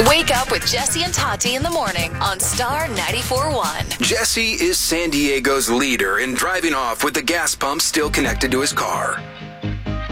Wake up with Jesse and Tati in the morning on Star 94.1. Jesse is San Diego's leader in driving off with the gas pump still connected to his car.